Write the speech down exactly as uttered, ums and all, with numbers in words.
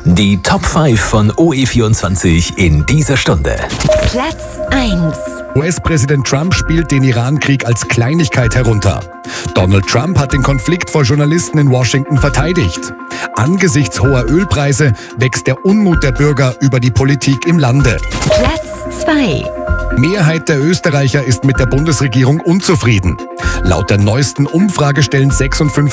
Die Top fünf von O E vierundzwanzig in dieser Stunde. Platz eins. U S-Präsident Trump spielt den Iran-Krieg als Kleinigkeit herunter. Donald Trump hat den Konflikt vor Journalisten in Washington verteidigt. Angesichts hoher Ölpreise wächst der Unmut der Bürger über die Politik im Lande. Platz zwei. Mehrheit der Österreicher ist mit der Bundesregierung unzufrieden. Laut der neuesten Umfrage stellen sechsundfünfzig